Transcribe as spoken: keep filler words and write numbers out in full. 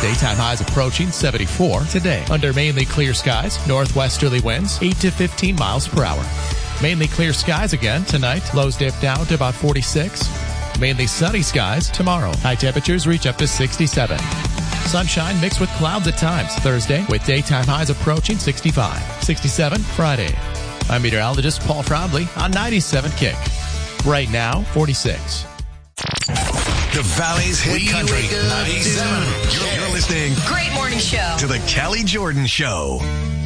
Daytime highs approaching seventy-four today. Under mainly clear skies, northwesterly winds eight to fifteen miles per hour. Mainly clear skies again tonight. Lows dip down to about forty-six. Mainly sunny skies tomorrow. High temperatures reach up to sixty-seven. Sunshine mixed with clouds at times Thursday, with daytime highs approaching sixty-five. sixty-seven Friday. I'm meteorologist Paul Frobley on ninety-seven Kick. Right now, forty-six. The Valley's Hit Country ninety-seven. You're listening. Great morning show. To the Kelly Jordan Show.